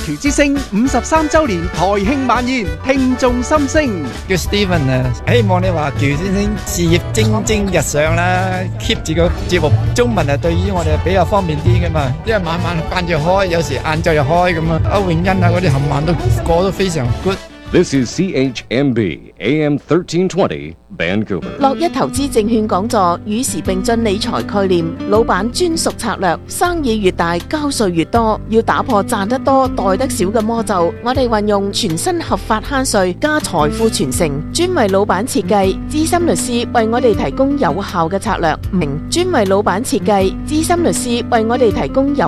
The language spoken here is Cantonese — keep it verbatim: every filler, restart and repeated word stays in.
潮之星五十三周年台慶晚宴，聽眾心聲。 叫 Steven 啊，希望你話喬先生事業蒸蒸日上啦 ，keep 住個節目中文啊，對於我哋比較方便啲噶嘛，因為晚晚晏晝開，有時晏晝又開咁啊。歐永欣啊嗰啲冚唪唥都過得非常 good。 This is C H M B A M thirteen twenty Vancouver。 樂一投資證券講座與時並進理財概念，老闆專屬策略，生意越大交稅越多，要打破賺得多袋得少嘅魔咒。我哋運用全新合法慳稅加財富傳承，專為老闆設計，資深律師為我哋提供有效嘅策略，明專為老闆設計，資深律師為我哋提供有